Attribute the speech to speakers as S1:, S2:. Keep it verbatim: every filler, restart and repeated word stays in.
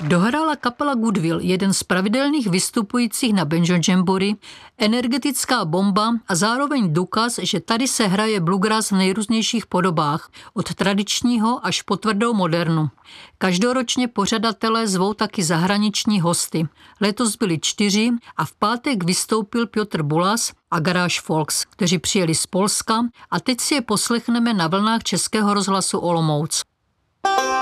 S1: Dohrála kapela Goodwill, jeden z pravidelných vystupujících na Banjo Jamboree, energetická bomba a zároveň důkaz, že tady se hraje bluegrass v nejrůznějších podobách, od tradičního až po tvrdou modernu. Každoročně pořadatelé zvou taky zahraniční hosty. Letos byli čtyři a v pátek vystoupil Piotr Bulas a Garage Folks, kteří přijeli z Polska a teď si je poslechneme na vlnách Českého rozhlasu Olomouc.